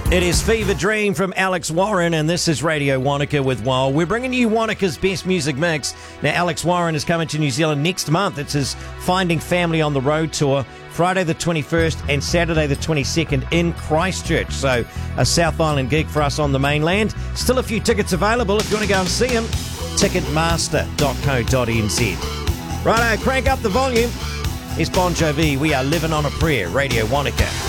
It is Fever Dream from Alex Warren, and this is Radio Wanaka with Wild. We're bringing you Wanaka's best music mix. Now, Alex Warren is coming to New Zealand next month. It's his Finding Family on the Road tour, Friday the 21st and Saturday the 22nd in Christchurch. So, a South Island gig for us on the mainland. Still a few tickets available if you want to go and see him. Ticketmaster.co.nz. Righto, crank up the volume. It's Bon Jovi. We are living on a prayer. Radio Wanaka.